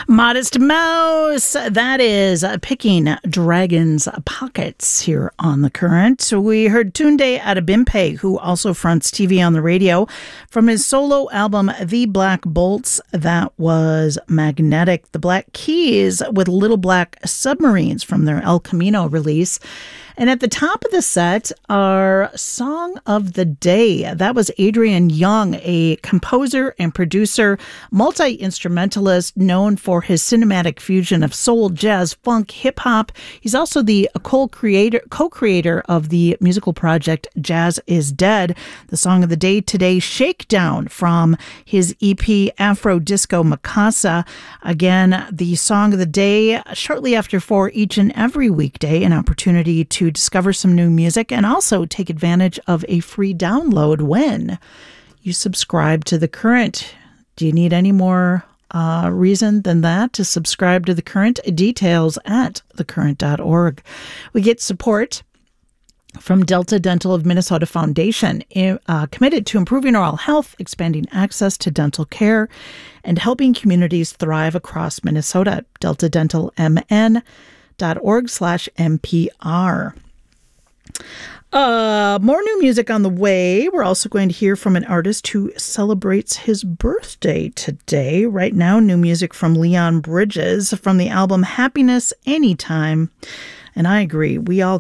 Modest Mouse, that is Picking Dragon's Pockets here on The Current. We heard Tunde Adebimpe, who also fronts TV on the radio, from his solo album The Black Bolts. That was Magnetic. The Black Keys with Little Black Submarines from their El Camino release. And at the top of the set, our Song of the Day. That was Adrian Young, a composer and producer, multi-instrumentalist known for his cinematic fusion of soul, jazz, funk, hip-hop. He's also the co-creator of the musical project Jazz is Dead. The Song of the Day today, Shakedown, from his EP Afro Disco Mikasa. Again, the Song of the Day shortly after 4 each and every weekday, an opportunity to discover some new music and also take advantage of a free download when you subscribe to The Current. Do you need any more reason than that to subscribe to The Current? Details at thecurrent.org. We get support from Delta Dental of Minnesota Foundation, committed to improving oral health, expanding access to dental care, and helping communities thrive across Minnesota. DeltaDentalMN.org/MPR. More new music on the way. We're also going to hear from an artist who celebrates his birthday today. Right now, new music from Leon Bridges from the album Happiness Anytime. And I agree, we all